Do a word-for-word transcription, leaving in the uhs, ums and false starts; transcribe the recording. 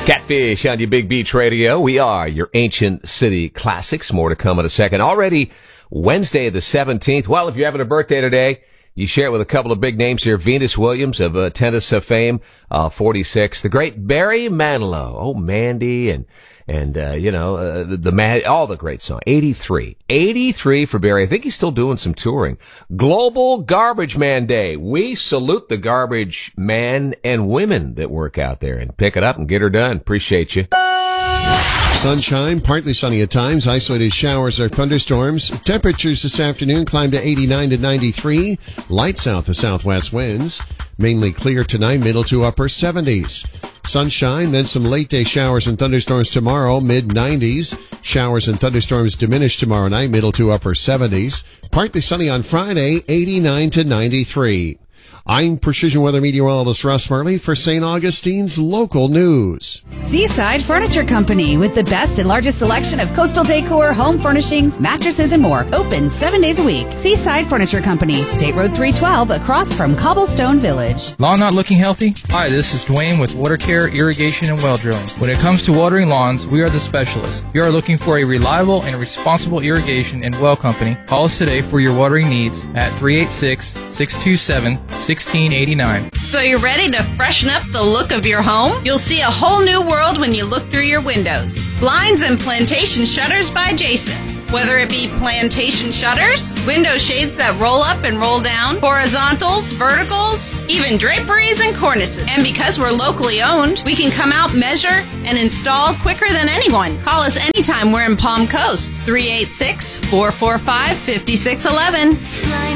Catfish on your Big Beach Radio. We are your Ancient City Classics. More to come in a second. Already Wednesday the seventeenth. Well, if you're having a birthday today, you share it with a couple of big names here. Venus Williams of uh, tennis of fame, uh, forty-six. The great Barry Manilow. Oh, Mandy and, and, uh, you know, uh, the, the man, all the great songs. eighty-three. eighty-three for Barry. I think he's still doing some touring. Global Garbage Man Day. We salute the garbage man and women that work out there and pick it up and get her done. Appreciate you. Sunshine, partly sunny at times, isolated showers or thunderstorms. Temperatures this afternoon climb to eighty-nine to ninety-three. Light south to southwest winds. Mainly clear tonight, middle to upper seventies. Sunshine, then some late day showers and thunderstorms tomorrow, mid nineties. Showers and thunderstorms diminish tomorrow night, middle to upper seventies. Partly sunny on Friday, eighty-nine to ninety-three. I'm Precision Weather Meteorologist Russ Marley for Saint Augustine's local news. Seaside Furniture Company, with the best and largest selection of coastal decor, home furnishings, mattresses, and more. Open seven days a week. Seaside Furniture Company, State Road three twelve, across from Cobblestone Village. Lawn not looking healthy? Hi, this is Dwayne with Water Care, Irrigation, and Well Drilling. When it comes to watering lawns, we are the specialists. If you are looking for a reliable and responsible irrigation and well company, call us today for your watering needs at three eight six, six two seven, sixteen eighty-nine. So you're ready to freshen up the look of your home? You'll see a whole new world when you look through your windows. Blinds and Plantation Shutters by Jason. Whether it be plantation shutters, window shades that roll up and roll down, horizontals, verticals, even draperies and cornices. And because we're locally owned, we can come out, measure, and install quicker than anyone. Call us anytime we're in Palm Coast, three eight six, four four five, five six one one.